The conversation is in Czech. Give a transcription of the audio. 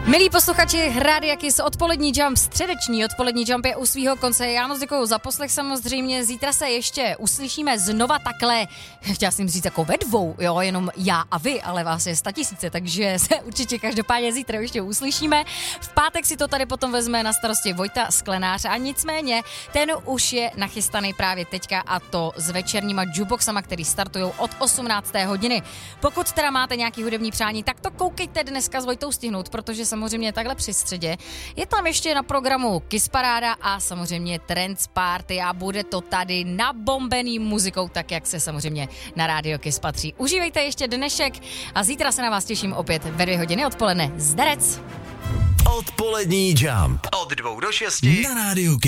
Milí posluchači, Rádia Kiss, odpolední jump, středeční odpolední jump je u svýho konce. Já moc děkuju za poslech samozřejmě. Zítra se ještě uslyšíme znova takhle, chtěla jsem říct jako ve dvou, jo, jenom já a vy, ale vás je 100 000, takže se určitě každopádně zítra ještě uslyšíme. V pátek si to tady potom vezme na starosti Vojta Sklenář a nicméně ten už je nachystaný právě teďka a to s večerníma jukeboxama, který startujou od 18. hodiny. Pokud teda máte nějaký hudební přání, tak to koukejte dneska s Vojtou stihnout, protože samozřejmě takhle při středě je tam ještě na programu Kiss Paráda a samozřejmě Trends Party a bude to tady nabombený muzikou, tak jak se samozřejmě na Rádio Kiss patří. Užívejte ještě dnešek a zítra se na vás těším opět ve 2 hodiny odpoledne. Zdarec! Odpolední jump od 2 do 6 na Rádiu Kiss.